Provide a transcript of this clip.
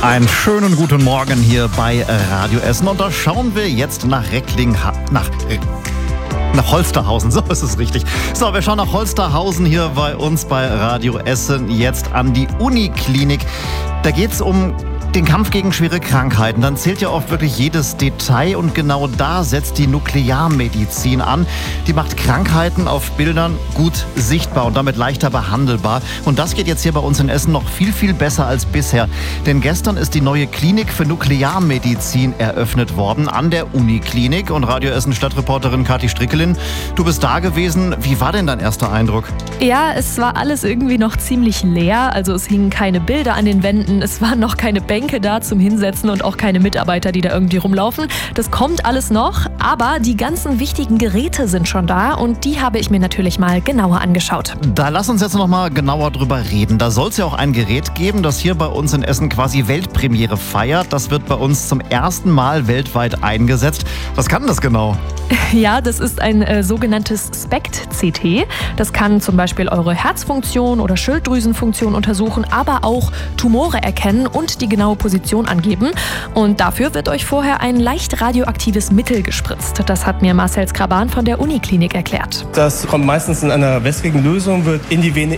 Einen schönen guten Morgen hier bei Radio Essen. Und da schauen wir jetzt nach nach Holsterhausen, so ist es richtig. So, wir schauen nach Holsterhausen hier bei uns bei Radio Essen jetzt an die Uniklinik. Da geht es um den Kampf gegen schwere Krankheiten. Dann zählt ja oft wirklich jedes Detail und genau da setzt die Nuklearmedizin an. Die macht Krankheiten auf Bildern gut sichtbar und damit leichter behandelbar. Und das geht jetzt hier bei uns in Essen noch viel, viel besser als bisher. Denn gestern ist die neue Klinik für Nuklearmedizin eröffnet worden an der Uniklinik. Und Radio Essen Stadtreporterin Kathi Strickelin, du bist da gewesen. Wie war denn dein erster Eindruck? Ja, es war alles irgendwie noch ziemlich leer. Also es hingen keine Bilder an den Wänden, es waren noch keine Bänke da zum Hinsetzen und auch keine Mitarbeiter, die da irgendwie rumlaufen. Das kommt alles noch, aber die ganzen wichtigen Geräte sind schon da und die habe ich mir natürlich mal genauer angeschaut. Da lass uns jetzt noch mal genauer drüber reden. Da soll es ja auch ein Gerät geben, das hier bei uns in Essen quasi Weltpremiere feiert. Das wird bei uns zum ersten Mal weltweit eingesetzt. Was kann das genau? Ja, das ist ein sogenanntes SPECT-CT. Das kann zum Beispiel eure Herzfunktion oder Schilddrüsenfunktion untersuchen, aber auch Tumore erkennen und die genaue Position angeben. Und dafür wird euch vorher ein leicht radioaktives Mittel gespritzt. Das hat mir Marcel Skraban von der Uniklinik erklärt. Das kommt meistens in einer wässrigen Lösung, wird in die Vene